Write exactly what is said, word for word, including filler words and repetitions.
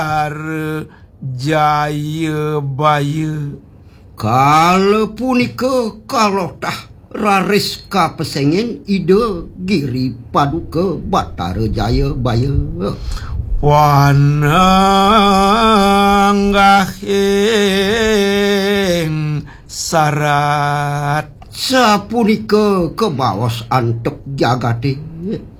Jaya Bayu kalau punika kalotah raris kapesengin ide Giri Paduka Batara Jaya Bayu Wananggahing sarat sapunika kebawas antep jagate